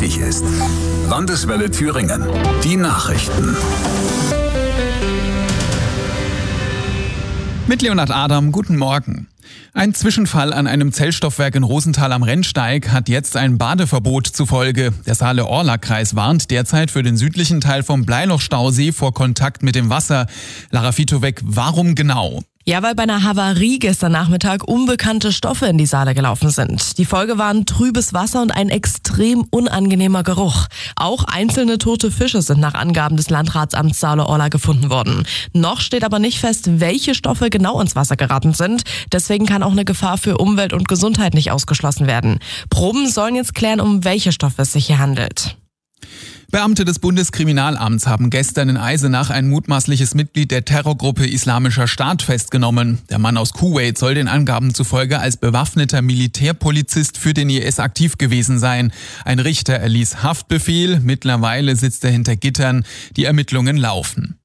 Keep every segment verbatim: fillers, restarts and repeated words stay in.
wichtig ist. Landeswelle Thüringen. Die Nachrichten. Mit Leonhard Adam, guten Morgen. Ein Zwischenfall an einem Zellstoffwerk in Rosenthal am Rennsteig hat jetzt ein Badeverbot zur Folge. Der Saale-Orla-Kreis warnt derzeit für den südlichen Teil vom Bleiloch-Stausee vor Kontakt mit dem Wasser. Lara Fitowek, warum genau? Ja, weil bei einer Havarie gestern Nachmittag unbekannte Stoffe in die Saale gelaufen sind. Die Folge waren trübes Wasser und ein extrem unangenehmer Geruch. Auch einzelne tote Fische sind nach Angaben des Landratsamts Saale-Orla gefunden worden. Noch steht aber nicht fest, welche Stoffe genau ins Wasser geraten sind. Deswegen kann auch eine Gefahr für Umwelt und Gesundheit nicht ausgeschlossen werden. Proben sollen jetzt klären, um welche Stoffe es sich hier handelt. Beamte des Bundeskriminalamts haben gestern in Eisenach ein mutmaßliches Mitglied der Terrorgruppe Islamischer Staat festgenommen. Der Mann aus Kuwait soll den Angaben zufolge als bewaffneter Militärpolizist für den I S aktiv gewesen sein. Ein Richter erließ Haftbefehl. Mittlerweile sitzt er hinter Gittern. Die Ermittlungen laufen.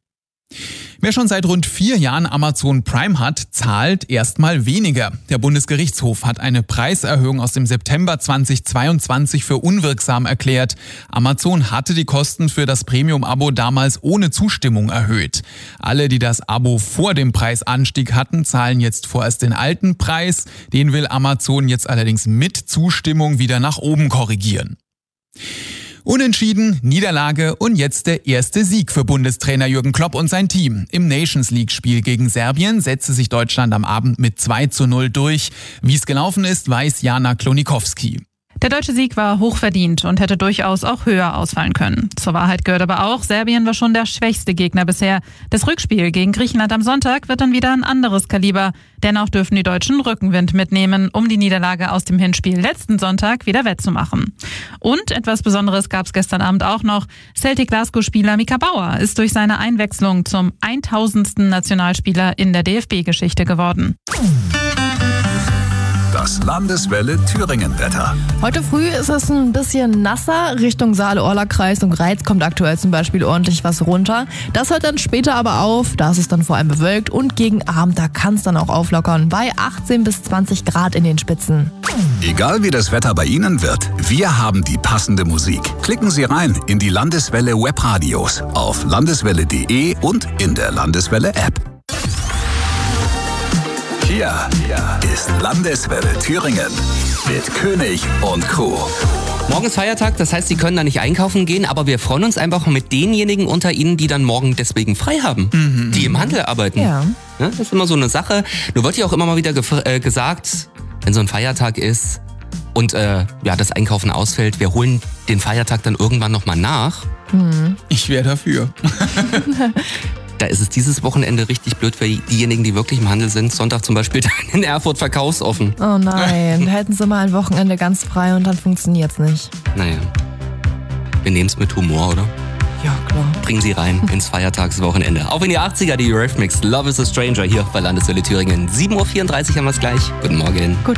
Wer schon seit rund vier Jahren Amazon Prime hat, zahlt erstmal weniger. Der Bundesgerichtshof hat eine Preiserhöhung aus dem September zweitausendzweiundzwanzig für unwirksam erklärt. Amazon hatte die Kosten für das Premium-Abo damals ohne Zustimmung erhöht. Alle, die das Abo vor dem Preisanstieg hatten, zahlen jetzt vorerst den alten Preis. Den will Amazon jetzt allerdings mit Zustimmung wieder nach oben korrigieren. Unentschieden, Niederlage und jetzt der erste Sieg für Bundestrainer Jürgen Klopp und sein Team. Im Nations-League-Spiel gegen Serbien setzte sich Deutschland am Abend mit zwei zu null durch. Wie es gelaufen ist, weiß Jana Klonikowski. Der deutsche Sieg war hochverdient und hätte durchaus auch höher ausfallen können. Zur Wahrheit gehört aber auch, Serbien war schon der schwächste Gegner bisher. Das Rückspiel gegen Griechenland am Sonntag wird dann wieder ein anderes Kaliber. Dennoch dürfen die Deutschen Rückenwind mitnehmen, um die Niederlage aus dem Hinspiel letzten Sonntag wieder wettzumachen. Und etwas Besonderes gab es gestern Abend auch noch. Celtic-Glasgow-Spieler Mika Bauer ist durch seine Einwechslung zum tausendsten Nationalspieler in der D F B-Geschichte geworden. Das Landeswelle Thüringen-Wetter. Heute früh ist es ein bisschen nasser. Richtung Saale-Orla-Kreis und Greiz kommt aktuell zum Beispiel ordentlich was runter. Das hört dann später aber auf. Da ist es dann vor allem bewölkt und gegen Abend, da kann es dann auch auflockern. Bei achtzehn bis zwanzig Grad in den Spitzen. Egal wie das Wetter bei Ihnen wird, wir haben die passende Musik. Klicken Sie rein in die Landeswelle Webradios auf landeswelle punkt de und in der Landeswelle-App. Hier ist Landeswelle Thüringen mit König und Co. Morgen ist Feiertag, das heißt, Sie können da nicht einkaufen gehen, aber wir freuen uns einfach mit denjenigen unter Ihnen, die dann morgen deswegen frei haben, mhm. die im Handel arbeiten. Ja. Ja, das ist immer so eine Sache. Nur wird ja auch immer mal wieder gef- äh, gesagt, wenn so ein Feiertag ist und äh, ja, das Einkaufen ausfällt, wir holen den Feiertag dann irgendwann nochmal nach. Mhm. Ich wäre dafür. Da ist es dieses Wochenende richtig blöd für diejenigen, die wirklich im Handel sind. Sonntag zum Beispiel in Erfurt verkaufsoffen. Oh nein, da hätten sie mal ein Wochenende ganz frei und dann funktioniert's nicht. Naja, wir nehmen es mit Humor, oder? Ja, klar. Bringen Sie rein ins Feiertagswochenende. Auch in die achtziger, die Eurythmics, Love is a Stranger hier bei Landeswelle Thüringen. sieben Uhr vierunddreißig haben wir es gleich. Guten Morgen. Gut.